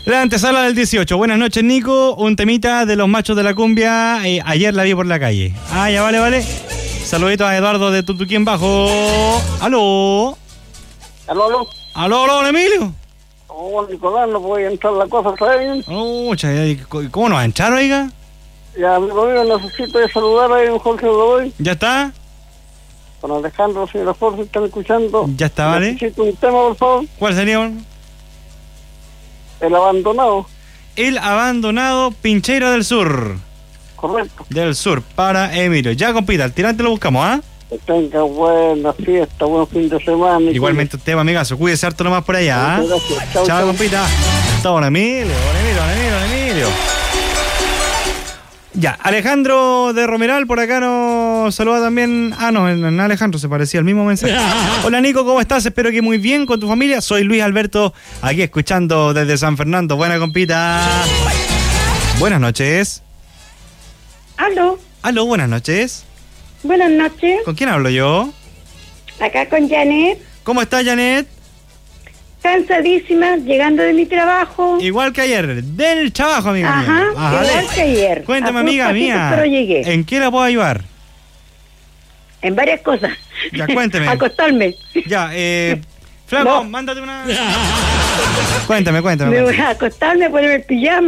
La antesala del 18. Buenas noches, Nico. Un temita de los machos de la cumbia. Ayer la vi por la calle. Ya vale. Saluditos a Eduardo de Tutuquín Bajo. ¿Aló? ¿Aló, Emilio? Oh, Nicolás, no puede entrar la cosa, ¿está bien? ¿Cómo nos entraron, oiga? Ya, amigo mío, necesito saludar a Jorge Godoy. ¿Ya está? Con Alejandro, señora Jorge, están escuchando. Ya está, ¿vale? Necesito un tema, por favor. ¿Cuál sería? El abandonado. El abandonado Pincheira del Sur. Correcto. Del Sur, para Emilio. Ya, compita, al tirante lo buscamos, ¿ah? Que tenga buena fiesta, buen fin de semana. Igualmente usted, amigazo. Cuídese harto nomás por allá, ¿ah? Gracias. Chao, compita. Don Emilio. Ya, Alejandro de Romeral por acá nos saluda también. No, en Alejandro se parecía el mismo mensaje. Hola, Nico, ¿cómo estás? Espero que muy bien con tu familia. Soy Luis Alberto, aquí escuchando desde San Fernando. Buena, compita. Buenas noches. Aló, buenas noches. buenas noches. ¿Con quién hablo yo? Acá con Janet. ¿Cómo estás, Janet? Cansadísima, llegando de mi trabajo. Igual que ayer, del trabajo, amiga mía. Igual que ayer. Cuéntame, amiga mía. Pero llegué. ¿En qué la puedo ayudar? En varias cosas. Ya, cuénteme. Acostarme. Ya, Flaco, mándate una... Cuéntame. Me voy a acostarme, ponerme el pijama.